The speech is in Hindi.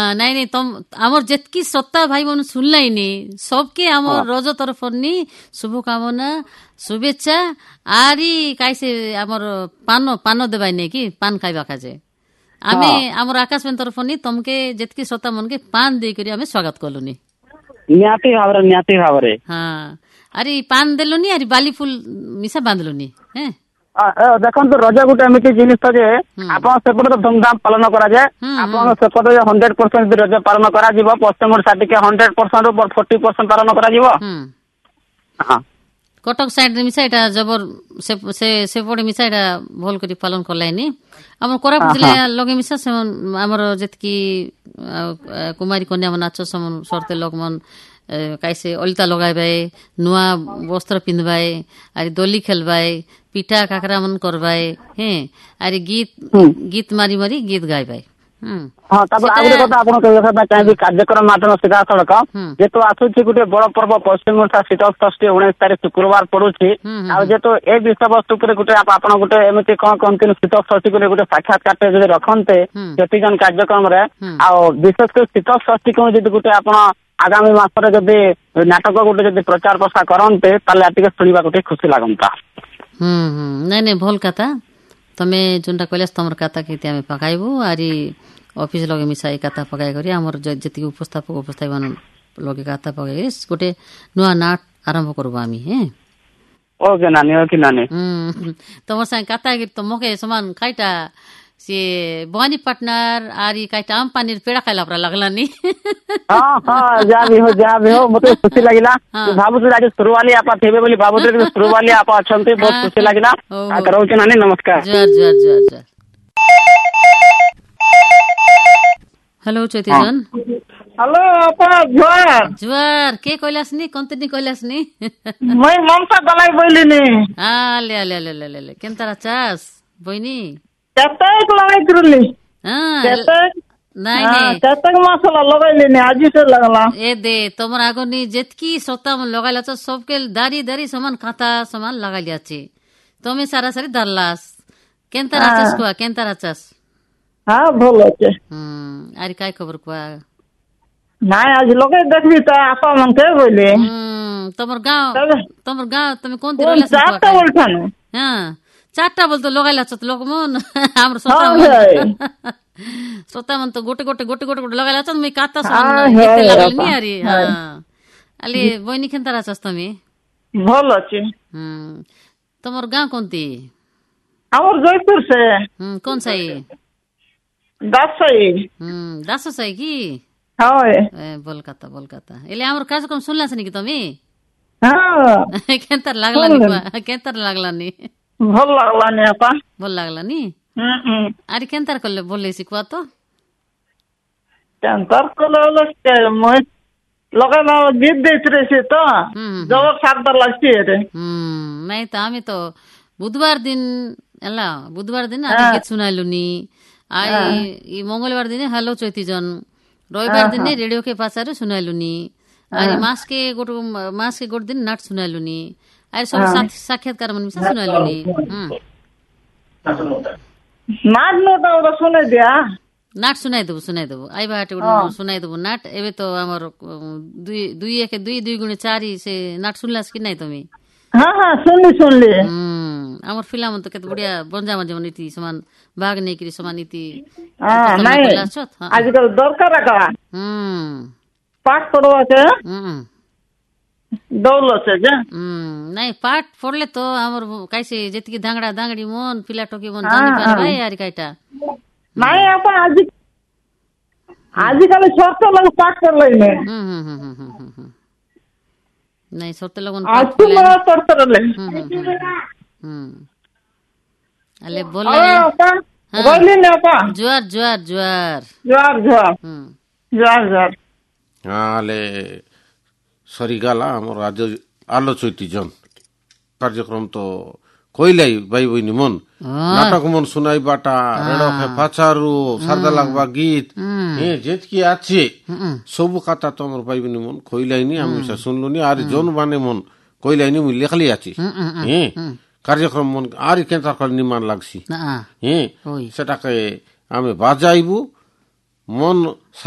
ନାଇଁ ନାଇଁ ଆମର ଯେତିକି ଶ୍ରୋତା ଭାଇ ମାନେ ଶୁଣିଲାଇନି सबके ଆମର ରଜ ତରଫରୁ शुभकामना शुभेच्छा आरी कैसे ଆମର ପାନ ଦେବାଇ ନାଇଁ କି ପାନ ଖାଇବା କାଜେ ଆମେ ଆମର ଆକାଶବାଣୀ ତରଫରୁ ତମକେ ଯେତିକି ଶ୍ରୋତା ମନକେ ପାନ ଦେଇକରି ଆମେ ସ୍ୱାଗତ କଲୁନି ନିହାତି ଭାବରେ ହଁ ଆରେ ପାନ ଦେଲୁନି ଆରେ ବାଲି ଫୁଲ ମିଶା ବାंधलुनी हैं ଦେଖନ୍ତୁ ରଜ ଗୋଟେ ଏମିତି ଜିନିଷ ଯେ ଆପଣ ସେପଟେ ତ ଧୁମଧାମ ପାଳନ କରାଯାଏ ଆପଣ ସେପଟେ 100% ରଜ ପାଳନ କରାଯିବ ପଶ୍ଚିମ ଓଡିଶା ଟିକେ 100% ରୁ 40% ପାଳନ କରାଯିବ कटक साइड रे मिसा एटा जबर सेपटे मिसा एटा भल करी पालन करलाइनी हमर कोरापुट जिल्ला लगे मिसा हमर जतकी कुमारी कन्या मन नाच समन सरते लोक मन कैसे अलता लगाइबाय नुआ वस्त्र पिनबाय आरि दोली खेलबाय पिठा काकरा मन करबाय हे आरि गीत मारी मारी गीत गाइबाय हाँ तापर आगरे কথা आपण कहबा चाहि कार्यक्रम माध्यम सिधा सड़क जेतो आसुची गुटे बड़ पर्व पश्चिम ओडिशा शीतल षष्ठी 19 तारिख शुक्रवार पड़ुची आ जेतो ए विषय वस्तु पर गुटे आपण गुटे एमिति कोन कोन शीतल षष्ठी गुटे गुटे साक्षात्कार जे रखनते केति जन कार्यक्रम रे आ विशेष कर शीतल षष्ठी को जे गुटे आपण आगामी मास रे जदि नाटक गुटे जदि प्रचार प्रसार करनते ताले आटिके सुनिबा गुटे खुशी लागंता नहीं नहीं भल कथा तमे जोंटा कहलेस तमर कथा केति हमें पकाइबो आरी ऑफिस लगे मिसाई कथा पकाई करी हमर जति उपस्थापक लगे कथा पकाई गोटे नुआ नाट आरंभ करबो आमी हे ओके नानी तमर संग कथा गिर तो मके समान खाइटा से बनी पार्टनर आरी काइटा आम पानी पेड़ा खाइला परा लगलानी हां जा भी हो मते खुशी लागिला भाबुत आज सुरवाली आपा थेबे बोली भाबुत सुरवाली आपा अछंते बहुत खुशी लागिला आ करो के नानी नमस्कार जर हेलो चैतीजन हेलो अपा जुआर के कहलासनी कंतनी कहलासनी मैं ममता गलाई बोलिनी ले केनतारा चास बहिनी केतक लगाई करली नहीं केतक मसाला लगाइलिनी आज से लगला ए दे तमर आगोनी जेतकी सोता मन लगाइला छ सबके दारी समान काता समान लगाइलिया छी तमे सारा सारी दरलास केनतारा चास को केनतारा चास हाँ भल अच्छे अरे काय खबर कुआ नाय आज लगे देखबी त आपा मन के बोले तमर गांव तमे कोन दिन रहला चारटा बोलथन हां चारटा बोल तो लगाइला छ लोक मन हमर सोता मन तो गोटे लगाइला छ मैं काता सन केते लागलनी अरे हां अली बहिनी केनतारा छ तमे भल अच्छे तमर गांव कोनती हमर जयपुर से कौन सा है दास साई की हाय बोलकाता एले हमर कार्यक्रम सुनला छनी कि तमे हां केनतर लागलानी भल लागलानी आपा भल लागलानी अरे केनतर करले बोले सिकवा तो केनतर करले के मैं लगे ना गीत देत रे से तो जब सात लागती है रे नहीं त हामी तो बुधवार दिन गीत सुनाइलुनी आई मंगलवार दिन हेलो चैतीजन रविवार दिन रेडियो के पासारे सुनाइलुनी आई मास के गोट दिन नाट सुनाइलुनी आई सब साक्षात्कार मन मिसा सुनाइलुनी नाट नोट सुनाइ दिया नाट सुनाइ देबो आई बाटे सुनाइ देबो नाट एबे तो हमर 2 गुणे 4 से नाट सुनलास कि नै तमे हां सुनली हमर फिल्म तो केते बढ़िया बंजा नीति समान भाग नहीं करी समान नीति नहीं आजकल दरकार का पाठ पढ़वा के दौलत से जा नहीं पाठ पढ़ले तो हमर कैसे जेतकी दांगड़ी मन पिला टोकी मन जानी पारबे यार काइटा नहीं अपन आजकल शर्त लग पाठ कर लेने नहीं शर्त लगन आज तो मैं शर्त ले अले बोले जुआर आले सरीगाला हमर आज आलोचयती जन कार्यक्रम तो कोइलाई भाई बहिनी मन नाटक मन सुनाई बाटा रेडो के पाचारू सरदा लागबा गीत ए जेतकी आछे सब कथा तो हमर भाई बहिनी मन कोइलाई नी हम से सुनलुनी आर जोन बाने मन कोइलाई नी मु लेखली आछी ए कार्यक्रम मन आरी केनतार कल निमान लागसी सेटाके आमे बाजाइबू मन